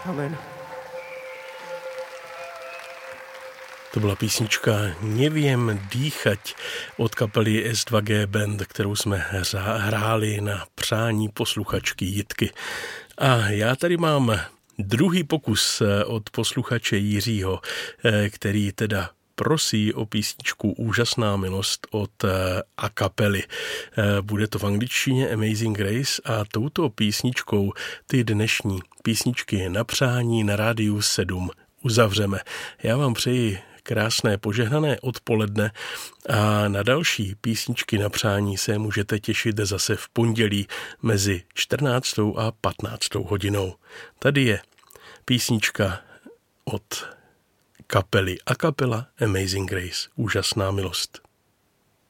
Amen. To byla písnička Neviem dýchať od kapely S2G Band, kterou jsme hráli na přání posluchačky Jitky. A já tady mám druhý pokus od posluchače Jiřího, který teda prosí o písničku Úžasná milost od a kapely. Bude to v angličtině Amazing Grace a touto písničkou ty dnešní písničky na přání na Rádiu 7 uzavřeme. Já vám přeji krásné požehnané odpoledne a na další písničky na přání se můžete těšit zase v pondělí mezi 14. a 15. hodinou. Tady je písnička od kapely a kapela Amazing Grace, Úžasná milost.